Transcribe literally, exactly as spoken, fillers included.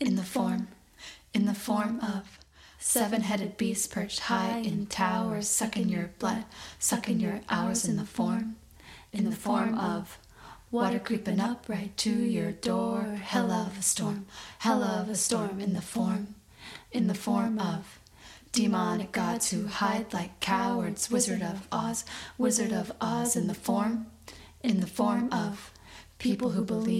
in the form, in the form of seven-headed beasts perched high in towers, sucking your blood, sucking your hours in the form, in the form of water creeping up right to your door, hell of a storm, hell of a storm in the form, in the form of demonic gods who hide like cowards, Wizard of Oz, Wizard of Oz in the form, in the form of people who believe